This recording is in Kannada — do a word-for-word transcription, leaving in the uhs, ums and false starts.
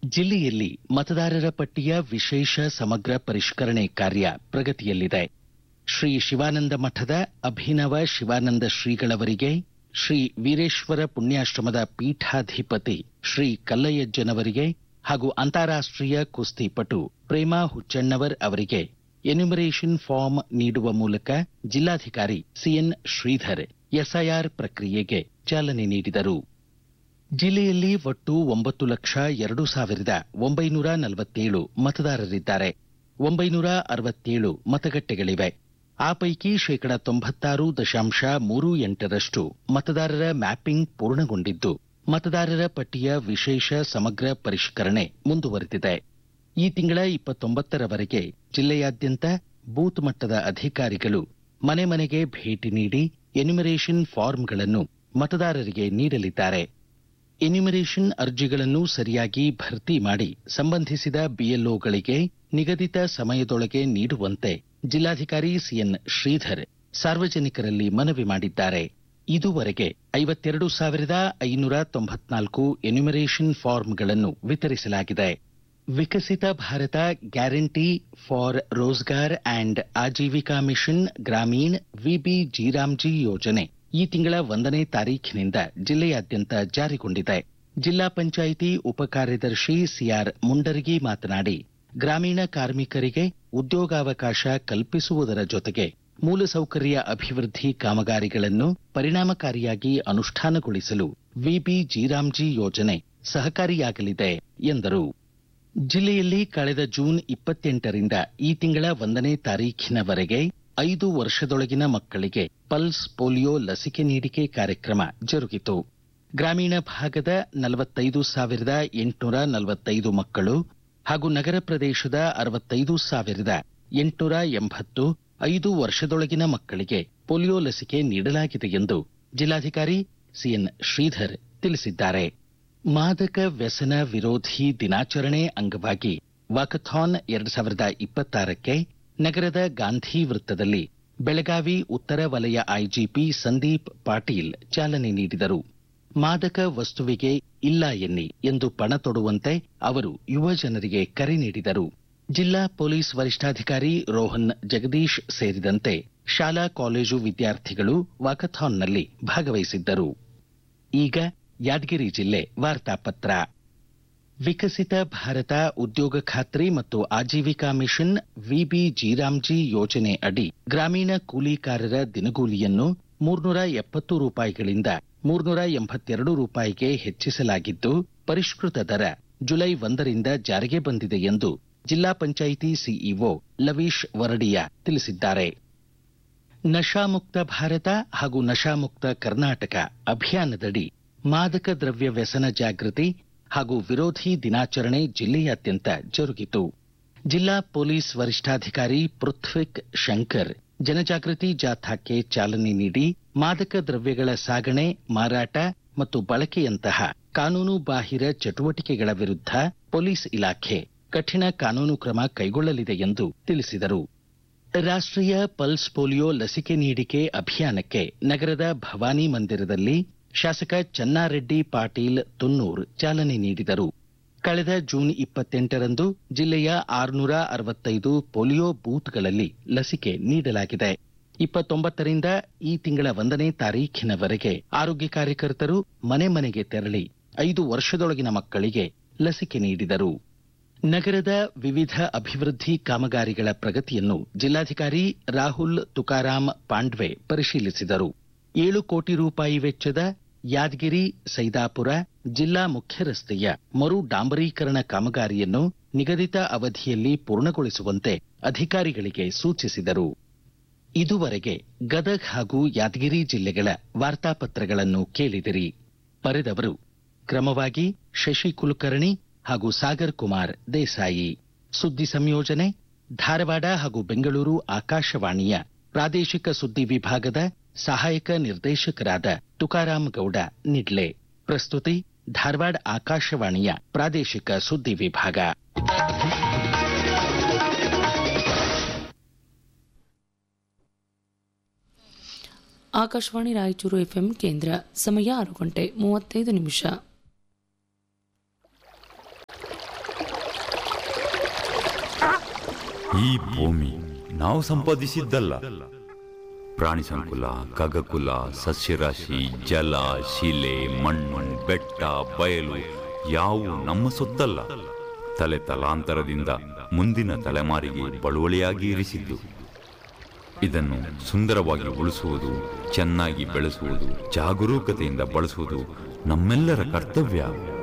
ಜಿಲ್ಲೆಯಲ್ಲಿ ಮತದಾರರ ಪಟ್ಟಿಯ ವಿಶೇಷ ಸಮಗ್ರ ಪರಿಷ್ಕರಣೆ ಕಾರ್ಯ ಪ್ರಗತಿಯಲ್ಲಿದೆ. ಶ್ರೀ ಶಿವಾನಂದ ಮಠದ ಅಭಿನವ ಶಿವಾನಂದ ಶ್ರೀಗಳವರಿಗೆ, ಶ್ರೀ ವೀರೇಶ್ವರ ಪುಣ್ಯಾಶ್ರಮದ ಪೀಠಾಧಿಪತಿ ಶ್ರೀ ಕಲ್ಲಯ್ಯಜ್ಜನವರಿಗೆ ಹಾಗೂ ಅಂತಾರಾಷ್ಟ್ರೀಯ ಕುಸ್ತಿಪಟು ಪ್ರೇಮಾ ಹುಚ್ಚಣ್ಣವರ್ ಅವರಿಗೆ ಎನ್ಯುಮರೇಷನ್ ಫಾರ್ಮ್ ನೀಡುವ ಮೂಲಕ ಜಿಲ್ಲಾಧಿಕಾರಿ ಸಿಎನ್ ಶ್ರೀಧರ್ ಎಸ್ಐಆರ್ ಪ್ರಕ್ರಿಯೆಗೆ ಚಾಲನೆ ನೀಡಿದರು. ಜಿಲ್ಲೆಯಲ್ಲಿ ಒಟ್ಟು ಒಂಬತ್ತು ಲಕ್ಷ ಎರಡು ಸಾವಿರದ ಒಂಬೈನೂರ ನಲವತ್ತೇಳು ಮತದಾರರಿದ್ದಾರೆ. ಒಂಬೈನೂರ ಅರವತ್ತೇಳು ಮತಗಟ್ಟೆಗಳಿವೆ. ಆ ಪೈಕಿ ಶೇಕಡ ತೊಂಬತ್ತಾರು ದಶಾಂಶ ಮೂರು ಎಂಟರಷ್ಟು ಮತದಾರರ ಮ್ಯಾಪಿಂಗ್ ಪೂರ್ಣಗೊಂಡಿದ್ದು, ಮತದಾರರ ಪಟ್ಟಿಯ ವಿಶೇಷ ಸಮಗ್ರ ಪರಿಷ್ಕರಣೆ ಮುಂದುವರೆದಿದೆ. ಈ ತಿಂಗಳ ಇಪ್ಪತ್ತೊಂಬತ್ತರವರೆಗೆ ಜಿಲ್ಲೆಯಾದ್ಯಂತ ಬೂತ್ ಮಟ್ಟದ ಅಧಿಕಾರಿಗಳು ಮನೆ ಮನೆಗೆ ಭೇಟಿ ನೀಡಿ ಎನ್ಯುಮರೇಷನ್ ಫಾರ್ಮ್ಗಳನ್ನು ಮತದಾರರಿಗೆ ನೀಡಲಿದ್ದಾರೆ. ಎನ್ಯುಮರೇಷನ್ ಅರ್ಜಿಗಳನ್ನು ಸರಿಯಾಗಿ ಭರ್ತಿ ಮಾಡಿ ಸಂಬಂಧಿಸಿದ ಬಿಎಲ್ಒಗಳಿಗೆ ನಿಗದಿತ ಸಮಯದೊಳಗೆ ನೀಡುವಂತೆ ಜಿಲ್ಲಾಧಿಕಾರಿ ಸಿಎನ್ ಶ್ರೀಧರ್ ಸಾರ್ವಜನಿಕರಲ್ಲಿ ಮನವಿ ಮಾಡಿದ್ದಾರೆ. ಇದುವರೆಗೆ ಐವತ್ತೆರಡು ಸಾವಿರದ ಐನೂರ ತೊಂಬತ್ನಾಲ್ಕು ಎನ್ಯುಮರೇಷನ್ ಫಾರ್ಮ್ಗಳನ್ನು ವಿತರಿಸಲಾಗಿದೆ. ವಿಕಸಿತ Bharat guarantee for Rozgar and Aajeevika mission Gramin VB G RAM G ಯೋಜನೆ ಈ ತಿಂಗಳ ಒಂದನೇ ತಾರೀಖಿನಿಂದ ಜಿಲ್ಲೆಯಾದ್ಯಂತ ಜಾರಿಗೊಂಡಿದೆ. ಜಿಲ್ಲಾ ಪಂಚಾಯಿತಿ ಉಪಕಾರ್ಯದರ್ಶಿ ಸಿಆರ್ ಮುಂಡರಗಿ ಮಾತನಾಡಿ, ಗ್ರಾಮೀಣ ಕಾರ್ಮಿಕರಿಗೆ ಉದ್ಯೋಗಾವಕಾಶ ಕಲ್ಪಿಸುವುದರ ಜೊತೆಗೆ ಮೂಲಸೌಕರ್ಯ ಅಭಿವೃದ್ಧಿ ಕಾಮಗಾರಿಗಳನ್ನು ಪರಿಣಾಮಕಾರಿಯಾಗಿ ಅನುಷ್ಠಾನಗೊಳಿಸಲು ವಿಬಿ ಜಿರಾಮ್ಜಿ ಯೋಜನೆ ಸಹಕಾರಿಯಾಗಲಿದೆ ಎಂದರು. ಜಿಲ್ಲೆಯಲ್ಲಿ ಕಳೆದ ಜೂನ್ ಇಪ್ಪತ್ತೆಂಟರಿಂದ ಈ ತಿಂಗಳ ಒಂದನೇ ತಾರೀಖಿನವರೆಗೆ ಐದು ವರ್ಷದೊಳಗಿನ ಮಕ್ಕಳಿಗೆ ಪಲ್ಸ್ ಪೋಲಿಯೋ ಲಸಿಕೆ ನೀಡಿಕೆ ಕಾರ್ಯಕ್ರಮ ಜರುಗಿತು. ಗ್ರಾಮೀಣ ಭಾಗದ ನಲವತ್ತೈದು ಸಾವಿರದ ಎಂಟುನೂರ ನಲವತ್ತೈದು ಮಕ್ಕಳು ಹಾಗೂ ನಗರ ಪ್ರದೇಶದ ಅರವತ್ತೈದು ಸಾವಿರದ ಎಂಟುನೂರ ಎಂಬತ್ತು ಐದು ವರ್ಷದೊಳಗಿನ ಮಕ್ಕಳಿಗೆ ಪೋಲಿಯೋ ಲಸಿಕೆ ನೀಡಲಾಗಿದೆ ಎಂದು ಜಿಲ್ಲಾಧಿಕಾರಿ ಸಿಎನ್ ಶ್ರೀಧರ್ ತಿಳಿಸಿದ್ದಾರೆ. ಮಾದಕ ವ್ಯಸನ ವಿರೋಧಿ ದಿನಾಚರಣೆ ಅಂಗವಾಗಿ ವಾಕಥಾನ್ ಎರಡು ಸಾವಿರದ ಇಪ್ಪತ್ತಾರಕ್ಕೆ ನಗರದ ಗಾಂಧಿ ವೃತ್ತದಲ್ಲಿ ಬೆಳಗಾವಿ ಉತ್ತರ ವಲಯ ಐಜಿಪಿ ಸಂದೀಪ್ ಪಾಟೀಲ್ ಚಾಲನೆ ನೀಡಿದರು. ಮಾದಕ ವಸ್ತುವಿಗೆ ಇಲ್ಲ ಎನ್ನಿ ಎಂದು ಪಣ ತೊಡುವಂತೆ ಅವರು ಯುವ ಜನರಿಗೆ ಕರೆ ನೀಡಿದರು. ಜಿಲ್ಲಾ ಪೊಲೀಸ್ ವರಿಷ್ಠಾಧಿಕಾರಿ ರೋಹನ್ ಜಗದೀಶ್ ಸೇರಿದಂತೆ ಶಾಲಾ ಕಾಲೇಜು ವಿದ್ಯಾರ್ಥಿಗಳು ವಾಕಥಾನ್ನಲ್ಲಿ ಭಾಗವಹಿಸಿದ್ದರು. ಈಗ ಯಾದಗಿರಿ ಜಿಲ್ಲೆ ವಾರ್ತಾಪತ್ರ. ವಿಕಸಿತ ಭಾರತ ಉದ್ಯೋಗ ಖಾತ್ರಿ ಮತ್ತು ಆಜೀವಿಕಾ ಮಿಷನ್ ವಿಬಿ ಜಿರಾಮ್ಜಿ ಯೋಜನೆ ಅಡಿ ಗ್ರಾಮೀಣ ಕೂಲಿಕಾರರ ದಿನಗೂಲಿಯನ್ನು ಮೂರ್ನೂರ ಎಪ್ಪತ್ತು ರೂಪಾಯಿಗಳಿಂದ ಮೂರ್ನೂರ ಎಂಬತ್ತೆರಡು ರೂಪಾಯಿಗೆ ಹೆಚ್ಚಿಸಲಾಗಿದ್ದು, ಪರಿಷ್ಕೃತ ದರ ಜುಲೈ ಒಂದರಿಂದ ಜಾರಿಗೆ ಬಂದಿದೆ ಎಂದು ಜಿಲ್ಲಾ ಪಂಚಾಯಿತಿ ಸಿಇಒ ಲವೀಶ್ ವರಡಿಯಾ ತಿಳಿಸಿದ್ದಾರೆ. ನಶಾಮುಕ್ತ ಭಾರತ ಹಾಗೂ ನಶಾಮುಕ್ತ ಕರ್ನಾಟಕ ಅಭಿಯಾನದಡಿ ಮಾದಕ ದ್ರವ್ಯ ವ್ಯಸನ ಜಾಗೃತಿ ಹಾಗೂ ವಿರೋಧಿ ದಿನಾಚರಣೆ ಜಿಲ್ಲೆಯಾದ್ಯಂತ ಜರುಗಿತು. ಜಿಲ್ಲಾ ಪೊಲೀಸ್ ವರಿಷ್ಠಾಧಿಕಾರಿ ಪೃಥ್ವಿಕ್ ಶಂಕರ್ ಜನಜಾಗೃತಿ ಜಾಥಾಕ್ಕೆ ಚಾಲನೆ ನೀಡಿ ಮಾದಕ ದ್ರವ್ಯಗಳ ಸಾಗಣೆ, ಮಾರಾಟ ಮತ್ತು ಬಳಕೆಯಂತಹ ಕಾನೂನು ಬಾಹಿರ ಚಟುವಟಿಕೆಗಳ ವಿರುದ್ಧ ಪೊಲೀಸ್ ಇಲಾಖೆ ಕಠಿಣ ಕಾನೂನು ಕ್ರಮ ಕೈಗೊಳ್ಳಲಿದೆ ಎಂದು ತಿಳಿಸಿದರು. ರಾಷ್ಟ್ರೀಯ ಪಲ್ಸ್ ಪೋಲಿಯೋ ಲಸಿಕೆ ನೀಡಿಕೆ ಅಭಿಯಾನಕ್ಕೆ ನಗರದ ಭವಾನಿ ಮಂದಿರದಲ್ಲಿ ಶಾಸಕ ಚನ್ನಾರೆಡ್ಡಿ ಪಾಟೀಲ್ ತುನ್ನೂರ್ ಚಾಲನೆ ನೀಡಿದರು. ಕಳೆದ ಜೂನ್ ಇಪ್ಪತ್ತೆಂಟರಂದು ಜಿಲ್ಲೆಯ ಆರುನೂರ ಅರವತ್ತೈದು ಪೋಲಿಯೋ ಬೂತ್ಗಳಲ್ಲಿ ಲಸಿಕೆ ನೀಡಲಾಗಿದೆ. ಇಪ್ಪತ್ತೊಂಬತ್ತರಿಂದ ಈ ತಿಂಗಳ ಒಂದನೇ ತಾರೀಖಿನವರೆಗೆ ಆರೋಗ್ಯ ಕಾರ್ಯಕರ್ತರು ಮನೆ ಮನೆಗೆ ತೆರಳಿ ಐದು ವರ್ಷದೊಳಗಿನ ಮಕ್ಕಳಿಗೆ ಲಸಿಕೆ ನೀಡಿದರು. ನಗರದ ವಿವಿಧ ಅಭಿವೃದ್ಧಿ ಕಾಮಗಾರಿಗಳ ಪ್ರಗತಿಯನ್ನು ಜಿಲ್ಲಾಧಿಕಾರಿ ರಾಹುಲ್ ತುಕಾರಾಂ ಪಾಂಡ್ವೆ ಪರಿಶೀಲಿಸಿದರು. ಏಳು ಕೋಟಿ ರೂಪಾಯಿ ವೆಚ್ಚದ ಯಾದಗಿರಿ ಸೈದಾಪುರ ಜಿಲ್ಲಾ ಮುಖ್ಯ ರಸ್ತೆಯ ಮರು ಡಾಂಬರೀಕರಣ ಕಾಮಗಾರಿಯನ್ನು ನಿಗದಿತ ಅವಧಿಯಲ್ಲಿ ಪೂರ್ಣಗೊಳಿಸುವಂತೆ ಅಧಿಕಾರಿಗಳಿಗೆ ಸೂಚಿಸಿದರು. ಇದುವರೆಗೆ ಗದಗ್ ಹಾಗೂ ಯಾದಗಿರಿ ಜಿಲ್ಲೆಗಳ ವಾರ್ತಾಪತ್ರಗಳನ್ನು ಕೇಳಿದಿರಿ. ಬರೆದವರು ಕ್ರಮವಾಗಿ ಶಶಿ ಕುಲಕರ್ಣಿ ಹಾಗೂ ಸಾಗರ್ ಕುಮಾರ್ ದೇಸಾಯಿ. ಸುದ್ದಿ ಸಂಯೋಜನೆ ಧಾರವಾಡ ಹಾಗೂ ಬೆಂಗಳೂರು ಆಕಾಶವಾಣಿಯ ಪ್ರಾದೇಶಿಕ ಸುದ್ದಿ ವಿಭಾಗದ ಸಹಾಯಕ ನಿರ್ದೇಶಕರಾದ ತುಕಾರಾಂ ಗೌಡ ನಿಡ್ಲೆ. ಪ್ರಸ್ತುತಿ ಧಾರವಾಡ ಆಕಾಶವಾಣಿಯ ಪ್ರಾದೇಶಿಕ ಸುದ್ದಿ ವಿಭಾಗ. ಆಕಾಶವಾಣಿ ರಾಯಚೂರು ಎಫ್ಎಂ ಕೇಂದ್ರ. ಸಮಯ ಆರು ಗಂಟೆ ಮೂವತ್ತೈದು ನಿಮಿಷ. ಈ ಭೂಮಿ ನಾವು ಸಂಪಾದಿಸಿದ್ದಲ್ಲ. ಪ್ರಾಣಿ ಸಂಕುಲ, ಖಗಕುಲ, ಸಸ್ಯರಾಶಿ, ಜಲ, ಶಿಲೆ, ಮಣ್ಣು, ಬೆಟ್ಟ, ಬಯಲು ಯಾವು ನಮ್ಮ ಸೊತ್ತಲ್ಲ. ತಲೆ ತಲಾಂತರದಿಂದ ಮುಂದಿನ ತಲೆಮಾರಿಗೆ ಬಳುವಳಿಯಾಗಿ ಇರಿಸಿದ್ದು. ಇದನ್ನು ಸುಂದರವಾಗಿ ಉಳಿಸುವುದು, ಚೆನ್ನಾಗಿ ಬೆಳೆಸುವುದು, ಜಾಗರೂಕತೆಯಿಂದ ಬಳಸುವುದು ನಮ್ಮೆಲ್ಲರ ಕರ್ತವ್ಯ.